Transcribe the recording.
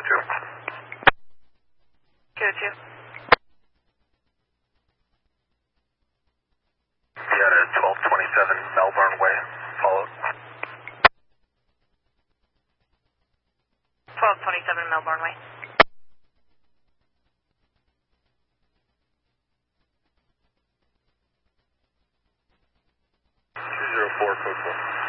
202. We had a 1227 Melbourne Way, followed. 1227 Melbourne Way. 204, code 4.